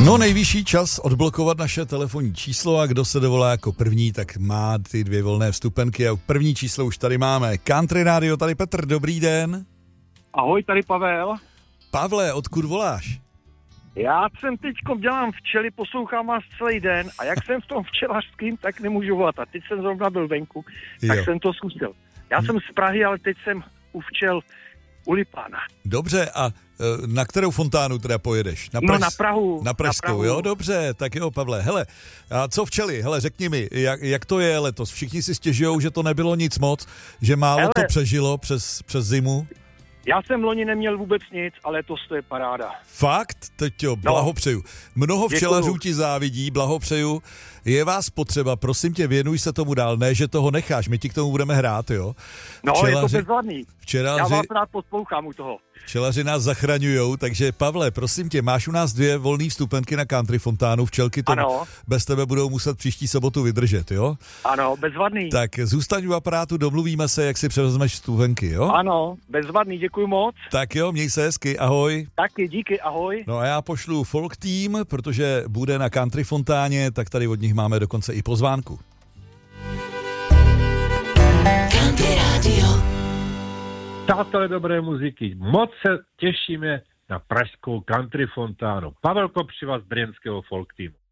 No, nejvyšší čas odblokovat naše telefonní číslo a kdo se dovolá jako první, tak má ty 2 volné vstupenky a první číslo už tady máme. Country Radio, tady Petr, dobrý den. Ahoj, tady Pavel. Pavle, odkud voláš? Já jsem teďkom dělám včely, poslouchám vás celý den a jak jsem v tom včelařským, tak nemůžu volat. A teď jsem zrovna byl venku, tak jsem to zkusil. Já jsem z Prahy, ale teď jsem u včel u Lipána. Dobře, a na kterou fontánu teda pojedeš? Na Prahu. Na Pražskou, jo, dobře, tak jo, Pavle. Hele, a co včely? Hele, řekni mi, jak to je letos? Všichni si stěžujou, že to nebylo nic moc, že málo to přežilo přes zimu. Já jsem loni neměl vůbec nic, ale to je paráda. Fakt? Teď jo, blahopřeju. Mnoho včelařů ti závidí, blahopřeju. Je vás potřeba, prosím tě, věnuj se tomu dál, ne, že toho necháš, my ti k tomu budeme hrát, jo? No, je to bezvadný. Já vás rád poslouchám u toho. Včelaři nás zachraňujou, takže Pavle, prosím tě, máš u nás 2 volné vstupenky na country fontánu, včelky to bez tebe budou muset příští sobotu vydržet, jo? Ano, bezvadný. Tak zůstaň u aparátu, domluvíme se, jak si převezmeš vstupenky, jo? Ano, bezvadný, děkuji moc. Tak jo, měj se hezky, ahoj. Taky, díky, ahoj. No a já pošlu folk team, protože bude na country fontáně, tak tady od nich máme dokonce i pozvánku. Country Radio. Přátelé dobré muziky, moc se těšíme na pražskou country fontánu. Pavel Kopřiva z brněnského folk teamu.